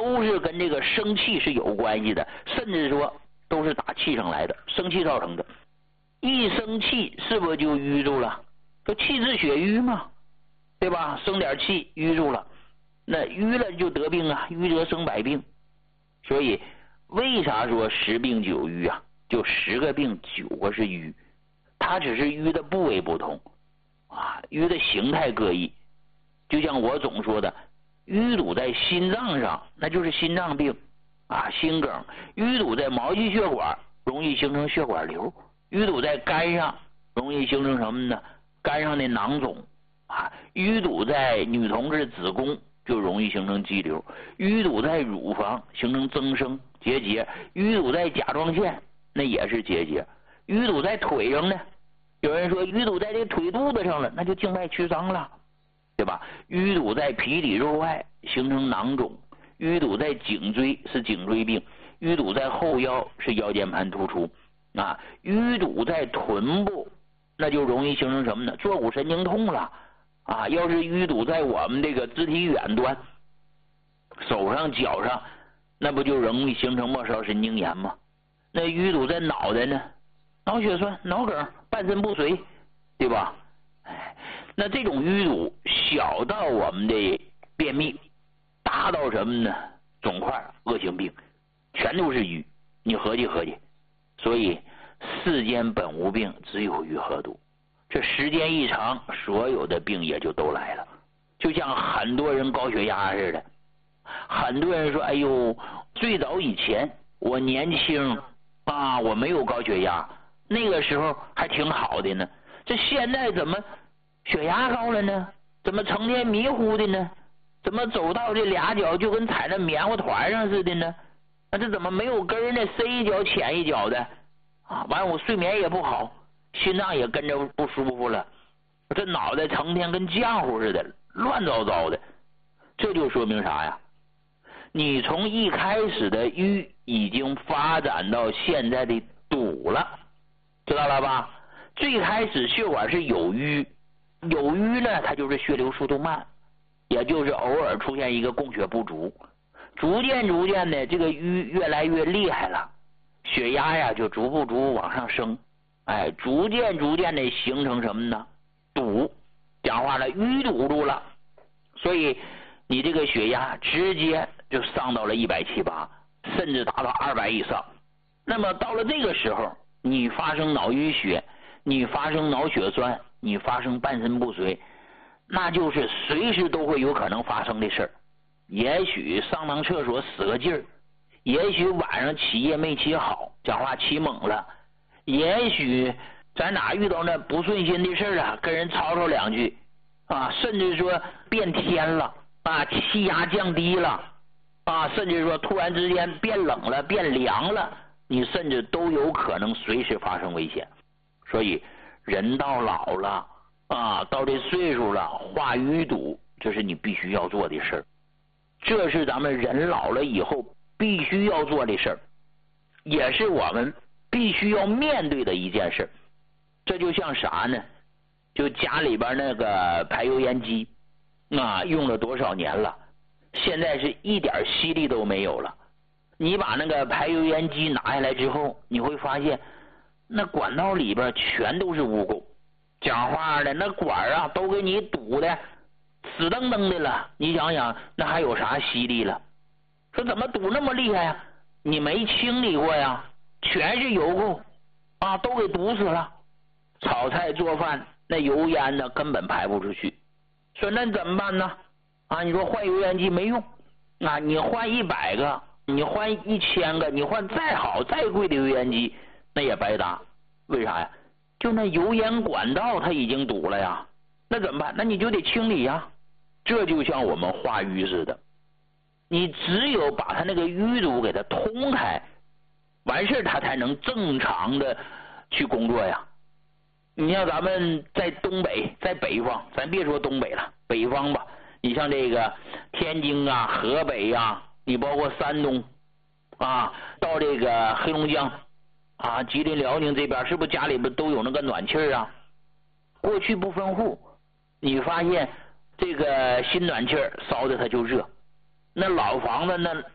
都是跟这个生气是有关系的，甚至说都是打气上来的，生气造成的。一生气是不是就淤住了？就气滞血瘀嘛，对吧？生点气淤住了，那淤了就得病啊，淤则生百病。所以为啥说10病9瘀啊？就10个病9个是瘀，它只是瘀的部位不同啊，瘀的形态各异。就像我总说的，淤堵在心脏上，那就是心脏病啊，心梗；淤堵在毛细血管，容易形成血管瘤；淤堵在肝上，容易形成什么呢？肝上的囊肿啊；淤堵在女同志子宫，就容易形成肌瘤；淤堵在乳房，形成增生结节；淤堵在甲状腺，那也是结节；淤堵在腿上呢，有人说淤堵在这腿肚子上了，那就静脉曲张了，对吧？淤堵在皮里肉外，形成囊肿；淤堵在颈椎是颈椎病；淤堵在后腰是腰间盘突出啊；淤堵在臀部，那就容易形成什么呢？坐骨神经痛了啊！要是淤堵在我们这个肢体远端，手上脚上，那不就容易形成末梢神经炎吗？那淤堵在脑袋呢？脑血栓、脑梗、半身不遂，对吧？那这种淤堵小到我们的便秘，大到什么呢？肿块、恶性病，全都是淤。你合计合计，所以世间本无病，只有淤和堵。这时间一长，所有的病也就都来了。就像很多人高血压似的，很多人说：“哎呦，最早以前我年轻啊，我没有高血压，那个时候还挺好的呢。这现在怎么血压高了呢？怎么成天迷糊的呢？怎么走到这俩脚就跟踩在棉花团上似的呢？这怎么没有根呢？深一脚浅一脚的啊！完了，我睡眠也不好，心脏也跟着不舒服了，这脑袋成天跟浆糊似的，乱糟糟的。这就说明啥呀？你从一开始的淤已经发展到现在的堵了，知道了吧？最开始血管是有淤，有淤呢，它就是血流速度慢，也就是偶尔出现一个供血不足。逐渐的，这个淤越来越厉害了，血压呀就逐步往上升，逐渐的形成什么呢？堵，讲话了，淤堵住了，所以你这个血压直接就上到了170、8，甚至达到200以上。那么到了这个时候，你发生脑淤血，你发生脑血栓，你发生半身不遂，那就是随时都会有可能发生的事儿。也许上趟厕所使个劲儿，也许晚上起夜没起好，讲话起猛了，也许在哪遇到那不顺心的事儿啊，跟人吵吵两句啊，甚至说变天了啊，气压降低了啊，甚至说突然之间变冷了、变凉了，你甚至都有可能随时发生危险。所以人到老了啊，到这岁数了，化淤堵，这是你必须要做的事儿。这是咱们人老了以后必须要做的事儿，也是我们必须要面对的一件事。这就像啥呢？就家里边那个排油烟机啊，用了多少年了，现在是一点吸力都没有了。你把那个排油烟机拿下来之后，你会发现那管道里边全都是污垢，讲话的那管啊都给你堵的死瞪瞪的了，你想想那还有啥吸力了？说怎么堵那么厉害呀？你没清理过呀，全是油垢啊，都给堵死了。炒菜做饭那油烟呢根本排不出去。说那怎么办呢？啊，你说换油烟机没用啊，你换100个，你换1000个，你换再好再贵的油烟机那也白搭。为啥呀？就那油烟管道它已经堵了呀，那怎么办？那你就得清理呀。这就像我们化瘀似的，你只有把它那个淤堵给它通开，完事它才能正常的去工作呀。你像咱们在东北，在北方，咱别说东北了，北方吧，你像这个天津啊、河北啊，你包括山东啊，到这个黑龙江啊、吉林、辽宁这边，是不是家里边都有那个暖气啊？过去不分户，你发现这个新暖气烧的它就热，那老房子那